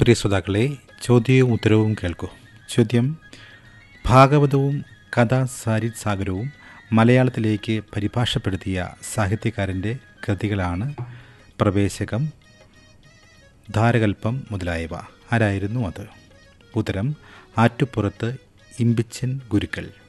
പ്രിയ ശ്രോതാക്കളെ, ചോദ്യവും ഉത്തരവും കേൾക്കൂ. ചോദ്യം: ഭാഗവതവും കഥാസാരിത്സാഗരവും മലയാളത്തിലേക്ക് പരിഭാഷപ്പെടുത്തിയ സാഹിത്യകാരൻ്റെ കൃതികളാണ് പ്രവേശകം, ധാരകൽപ്പം മുതലായവ. ആരായിരുന്നു അത്? ഉത്തരം: ആറ്റുപുറത്ത് ഇമ്പിച്ചൻ ഗുരുക്കൾ.